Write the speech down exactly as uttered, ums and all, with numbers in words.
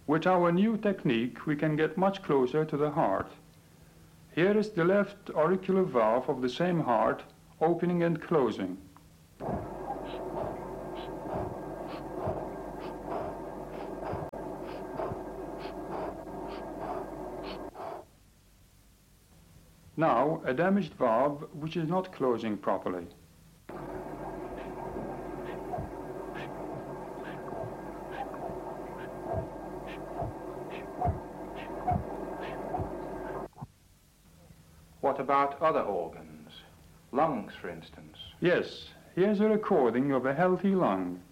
With our new technique, we can get much closer to the heart. Here is the left auricular valve of the same heart, opening and closing. Now, a damaged valve which is not closing properly. What about other organs? Lungs, for instance? Yes, here's a recording of a healthy lung.